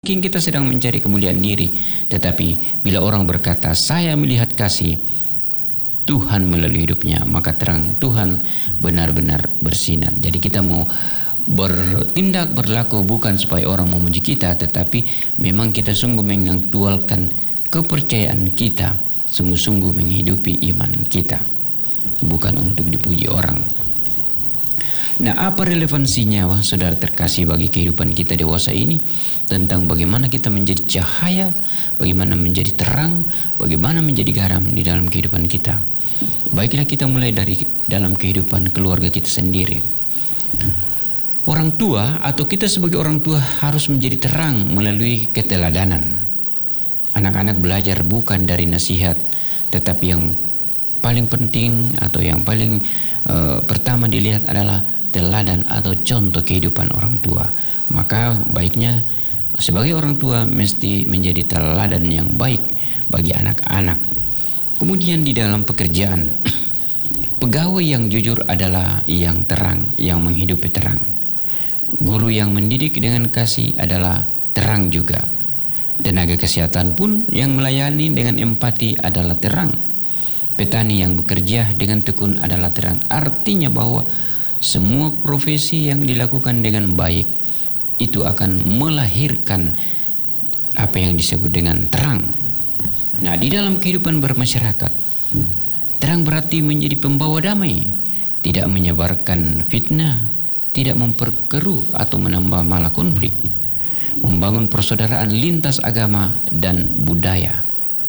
mungkin kita sedang mencari kemuliaan diri. Tetapi bila orang berkata, saya melihat kasih Tuhan melalui hidupnya, maka terang Tuhan benar-benar bersinar. Jadi kita mau bertindak, berlaku bukan supaya orang memuji kita, tetapi memang kita sungguh mengaktualkan kepercayaan kita, sungguh-sungguh menghidupi iman kita, bukan untuk dipuji orang. Nah, apa relevansinya saudara terkasih bagi kehidupan kita dewasa ini tentang bagaimana kita menjadi cahaya, bagaimana menjadi terang, bagaimana menjadi garam di dalam kehidupan kita. Baiklah kita mulai dari dalam kehidupan keluarga kita sendiri. Orang tua atau kita sebagai orang tua harus menjadi terang melalui keteladanan. Anak-anak belajar bukan dari nasihat, tetapi yang paling penting atau yang paling pertama dilihat adalah teladan atau contoh kehidupan orang tua. Maka baiknya sebagai orang tua mesti menjadi teladan yang baik bagi anak-anak. Kemudian di dalam pekerjaan, pegawai yang jujur adalah yang terang, yang menghidupi terang. Guru yang mendidik dengan kasih adalah terang juga. Tenaga kesehatan pun yang melayani dengan empati adalah terang. Petani yang bekerja dengan tekun adalah terang. Artinya bahwa semua profesi yang dilakukan dengan baik itu akan melahirkan apa yang disebut dengan terang. Nah, di dalam kehidupan bermasyarakat, terang berarti menjadi pembawa damai, tidak menyebarkan fitnah, tidak memperkeruh atau menambah malah konflik, membangun persaudaraan lintas agama dan budaya.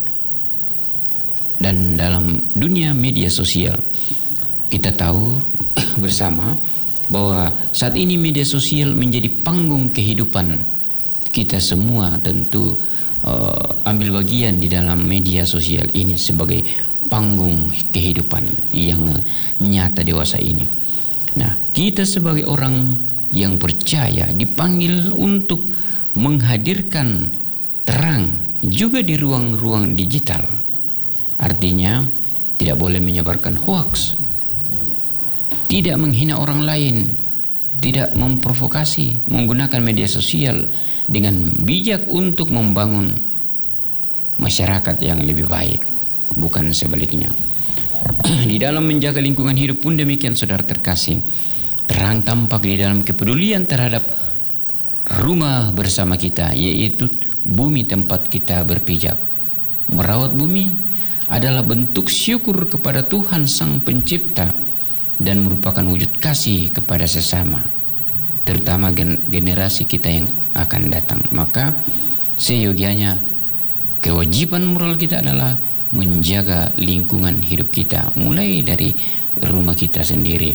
Dan dalam dunia media sosial, kita tahu bersama bahwa saat ini media sosial menjadi panggung kehidupan kita semua. Tentu ambil bagian di dalam media sosial ini sebagai panggung kehidupan yang nyata dewasa ini. Nah, kita sebagai orang yang percaya dipanggil untuk menghadirkan terang juga di ruang-ruang digital. Artinya tidak boleh menyebarkan hoax, tidak menghina orang lain, tidak memprovokasi, menggunakan media sosial dengan bijak untuk membangun masyarakat yang lebih baik, bukan sebaliknya. Di dalam menjaga lingkungan hidup pun demikian, saudara terkasih. Terang tampak di dalam kepedulian terhadap rumah bersama kita, yaitu bumi tempat kita berpijak. Merawat bumi adalah bentuk syukur kepada Tuhan Sang Pencipta dan merupakan wujud kasih kepada sesama, terutama generasi kita yang akan datang. Maka seyogianya kewajiban moral kita adalah menjaga lingkungan hidup kita, mulai dari rumah kita sendiri.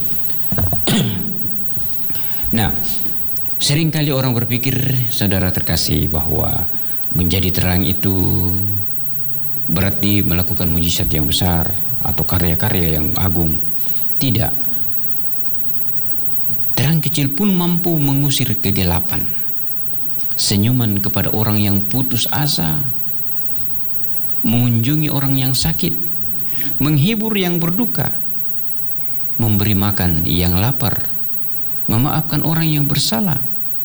Nah, seringkali orang berpikir, saudara terkasih, bahwa menjadi terang itu berarti melakukan mujizat yang besar atau karya-karya yang agung. Tidak. Terang kecil pun mampu mengusir kegelapan. Senyuman kepada orang yang putus asa, mengunjungi orang yang sakit, menghibur yang berduka, memberi makan yang lapar, memaafkan orang yang bersalah.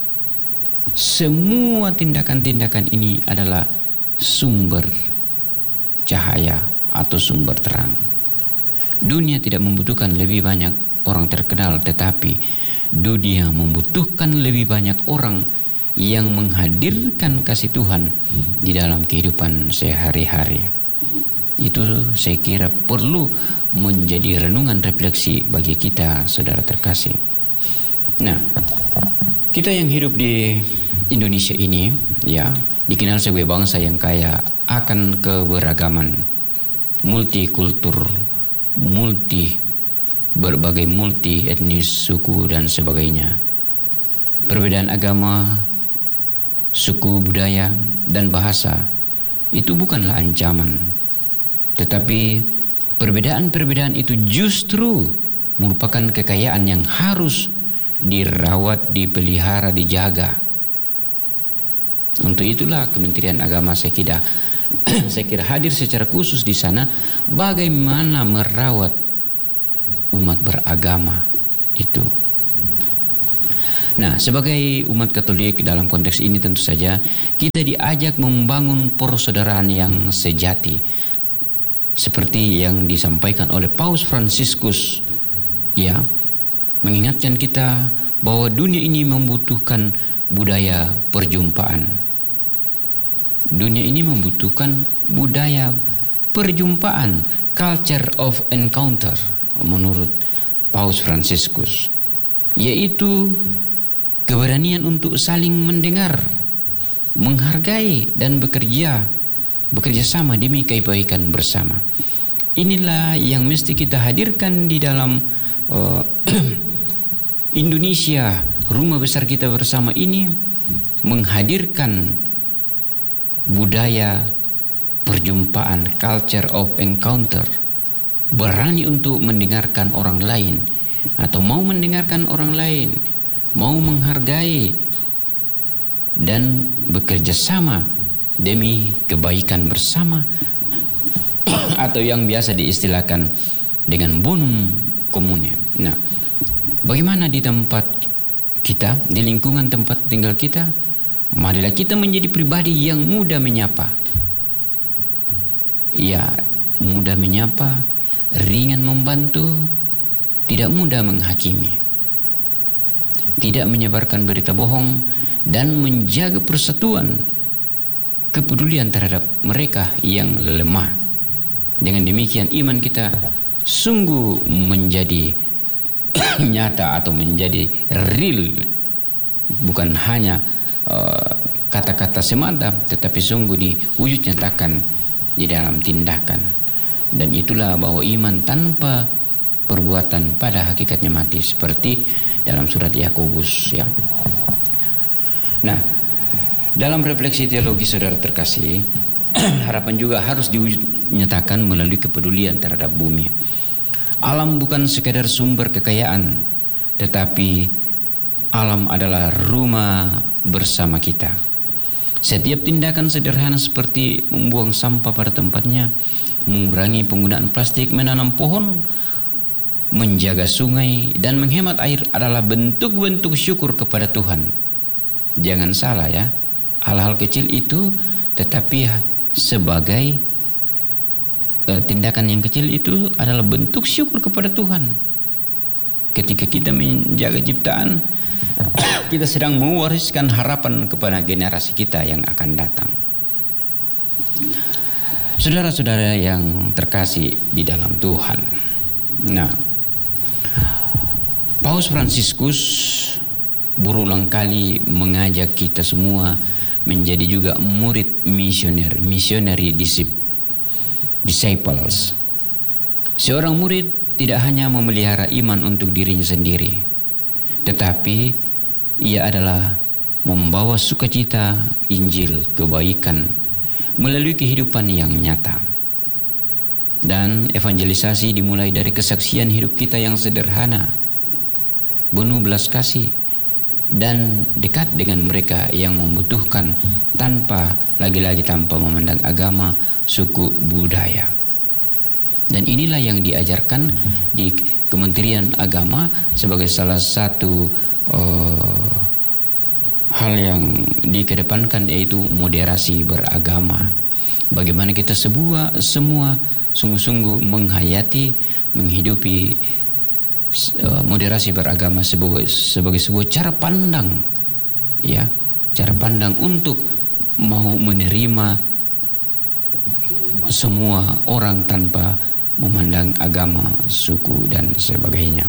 Semua tindakan-tindakan ini adalah sumber cahaya atau sumber terang. Dunia tidak membutuhkan lebih banyak orang terkenal, tetapi dunia membutuhkan lebih banyak orang yang menghadirkan kasih Tuhan di dalam kehidupan sehari-hari. Itu saya kira perlu menjadi renungan refleksi bagi kita, saudara terkasih. Nah, kita yang hidup di Indonesia ini, ya, dikenal sebagai bangsa yang kaya akan keberagaman, multikultur, berbagai multi etnis, suku dan sebagainya. Perbedaan agama, suku, budaya dan bahasa itu bukanlah ancaman, tetapi perbedaan-perbedaan itu justru merupakan kekayaan yang harus dirawat, dipelihara, dijaga. Untuk itulah Kementerian Agama saya kira hadir secara khusus di sana, bagaimana merawat umat beragama itu. Nah, sebagai umat Katolik dalam konteks ini tentu saja kita diajak membangun persaudaraan yang sejati seperti yang disampaikan oleh Paus Fransiskus, ya, mengingatkan kita bahwa dunia ini membutuhkan budaya perjumpaan. Dunia ini membutuhkan budaya perjumpaan, culture of encounter menurut Paus Fransiskus, yaitu keberanian untuk saling mendengar, menghargai dan bekerja sama demi kebaikan bersama. Inilah yang mesti kita hadirkan di dalam Indonesia, rumah besar kita bersama ini, menghadirkan budaya perjumpaan, culture of encounter, berani untuk mendengarkan orang lain atau mau mendengarkan orang lain, mau menghargai dan bekerja sama demi kebaikan bersama atau yang biasa diistilahkan dengan bonum comune. Nah, bagaimana di tempat kita, di lingkungan tempat tinggal kita? Marilah kita menjadi pribadi yang mudah menyapa. Ya, mudah menyapa, ringan membantu, tidak mudah menghakimi, tidak menyebarkan berita bohong, dan menjaga persatuan, kepedulian terhadap mereka yang lemah. Dengan demikian iman kita sungguh menjadi nyata atau menjadi real, bukan hanya kata-kata semata, tetapi sungguh diwujud nyatakan di dalam tindakan. Dan itulah bahwa iman tanpa perbuatan pada hakikatnya mati, seperti dalam surat Yakobus, ya. Nah, dalam refleksi teologi saudara terkasih, harapan juga harus diwujud nyatakan melalui kepedulian terhadap bumi. Alam bukan sekadar sumber kekayaan, tetapi alam adalah rumah bersama kita. Setiap tindakan sederhana seperti membuang sampah pada tempatnya, mengurangi penggunaan plastik, menanam pohon, menjaga sungai, dan menghemat air adalah bentuk-bentuk syukur kepada Tuhan. Jangan salah ya, hal-hal kecil itu tetapi sebagai tindakan yang kecil itu adalah bentuk syukur kepada Tuhan. Ketika kita menjaga ciptaan, kita sedang mewariskan harapan kepada generasi kita yang akan datang. Saudara-saudara yang terkasih di dalam Tuhan. Nah, Paus Fransiskus berulang kali mengajak kita semua menjadi juga murid misioner, missionary disciples. Seorang murid tidak hanya memelihara iman untuk dirinya sendiri, tetapi ia adalah membawa sukacita Injil kebaikan melalui kehidupan yang nyata. Dan evangelisasi dimulai dari kesaksian hidup kita yang sederhana, penuh belas kasih, dan dekat dengan mereka yang membutuhkan tanpa memandang agama, suku, budaya. Dan inilah yang diajarkan di Kementerian Agama sebagai salah satu hal yang dikedepankan, yaitu moderasi beragama. Bagaimana kita semua sungguh-sungguh menghayati, menghidupi moderasi beragama sebagai sebuah cara pandang, ya, cara pandang untuk mau menerima semua orang tanpa memandang agama, suku, dan sebagainya.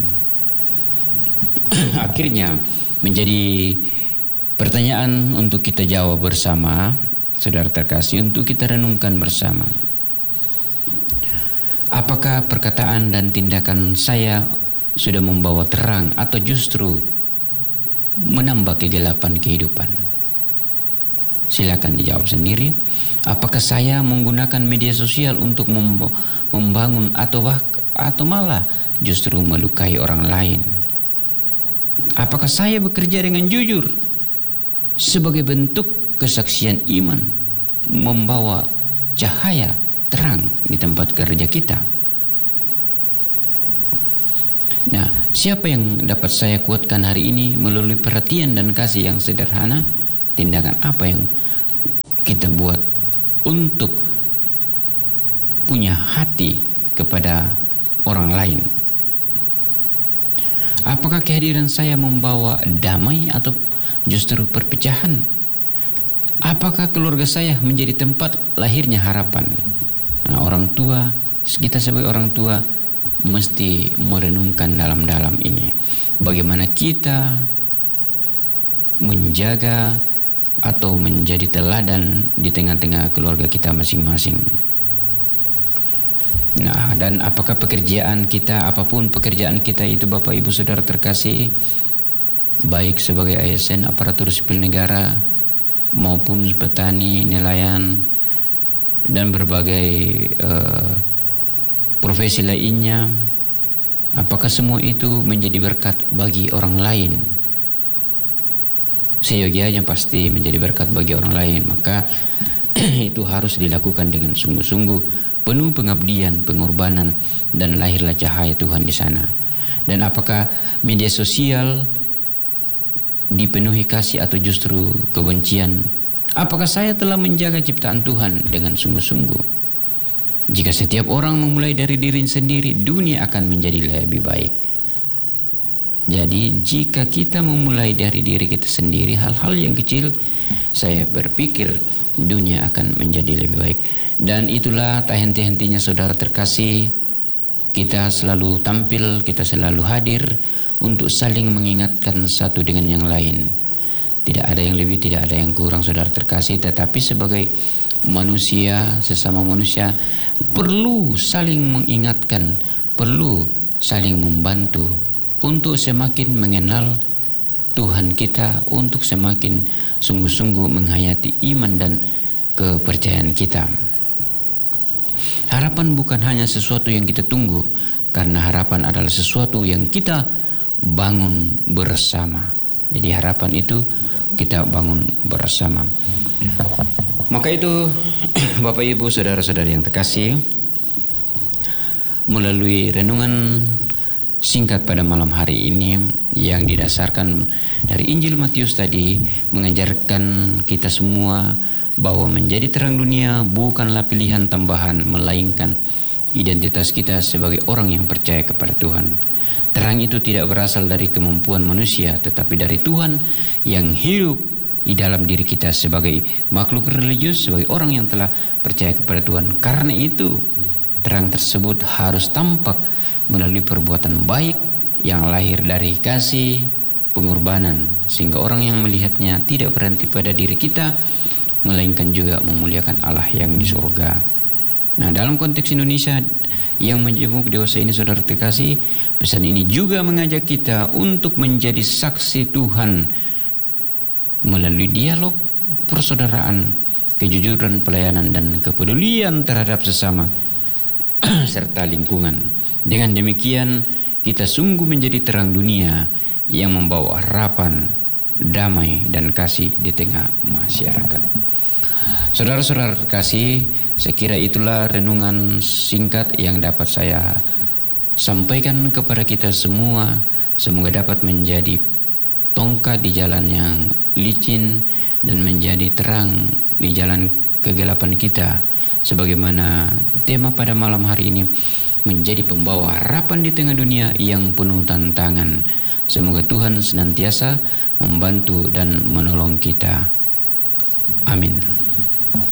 Akhirnya menjadi pertanyaan untuk kita jawab bersama, saudara terkasih, untuk kita renungkan bersama. Apakah perkataan dan tindakan saya sudah membawa terang atau justru menambah kegelapan kehidupan? Silakan dijawab sendiri. Apakah saya menggunakan media sosial untuk membangun atau malah justru melukai orang lain? Apakah saya bekerja dengan jujur sebagai bentuk kesaksian iman, membawa cahaya terang di tempat kerja kita? Nah, Siapa yang dapat saya kuatkan hari ini melalui perhatian dan kasih yang sederhana? Tindakan apa yang kita buat untuk punya hati kepada orang lain? Apakah kehadiran saya membawa damai atau justru perpecahan? Apakah keluarga saya menjadi tempat lahirnya harapan? Nah, orang tua, kita sebagai orang tua mesti merenungkan dalam-dalam ini. Bagaimana kita menjaga atau menjadi teladan di tengah-tengah keluarga kita masing-masing. Nah, dan apakah pekerjaan kita, apapun pekerjaan kita itu Bapak Ibu Saudara terkasih, baik sebagai ASN, aparatur sipil negara, maupun petani, nelayan, dan berbagai profesi lainnya, apakah semua itu menjadi berkat bagi orang lain? Seyogianya pasti menjadi berkat bagi orang lain, maka itu harus dilakukan dengan sungguh-sungguh, penuh pengabdian, pengorbanan, dan lahirlah cahaya Tuhan di sana. Dan apakah media sosial dipenuhi kasih atau justru kebencian? Apakah saya telah menjaga ciptaan Tuhan dengan sungguh-sungguh? Jika setiap orang memulai dari diri sendiri, dunia akan menjadi lebih baik. Jadi jika kita memulai dari diri kita sendiri, hal-hal yang kecil, saya berpikir dunia akan menjadi lebih baik. Dan itulah tak henti-hentinya saudara terkasih, kita selalu tampil, kita selalu hadir untuk saling mengingatkan satu dengan yang lain. Tidak ada yang lebih, tidak ada yang kurang saudara terkasih, tetapi sebagai manusia, sesama manusia, perlu saling mengingatkan, perlu saling membantu untuk semakin mengenal Tuhan kita, untuk semakin sungguh-sungguh menghayati iman dan kepercayaan kita. Harapan bukan hanya sesuatu yang kita tunggu, karena harapan adalah sesuatu yang kita bangun bersama. Jadi harapan itu kita bangun bersama. Maka itu Bapak Ibu Saudara-saudari yang terkasih, melalui renungan singkat pada malam hari ini yang didasarkan dari Injil Matius tadi, mengajarkan kita semua bahwa menjadi terang dunia bukanlah pilihan tambahan, melainkan identitas kita sebagai orang yang percaya kepada Tuhan. Terang itu tidak berasal dari kemampuan manusia, tetapi dari Tuhan yang hidup di dalam diri kita sebagai makhluk religius, sebagai orang yang telah percaya kepada Tuhan. Karena itu terang tersebut harus tampak melalui perbuatan baik yang lahir dari kasih, pengorbanan, sehingga orang yang melihatnya tidak berhenti pada diri kita, melainkan juga memuliakan Allah yang di surga. Nah, dalam konteks Indonesia yang menjenguk dewasa ini saudara terkasih, pesan ini juga mengajak kita untuk menjadi saksi Tuhan melalui dialog, persaudaraan, kejujuran, pelayanan, dan kepedulian terhadap sesama serta lingkungan. Dengan demikian kita sungguh menjadi terang dunia yang membawa harapan, damai, dan kasih di tengah masyarakat. Saudara-saudara terkasih, saya kira itulah renungan singkat yang dapat saya sampaikan kepada kita semua. Semoga dapat menjadi tongkat di jalan yang licin dan menjadi terang di jalan kegelapan kita, sebagaimana tema pada malam hari ini menjadi pembawa harapan di tengah dunia yang penuh tantangan. Semoga Tuhan senantiasa membantu dan menolong kita. Amin.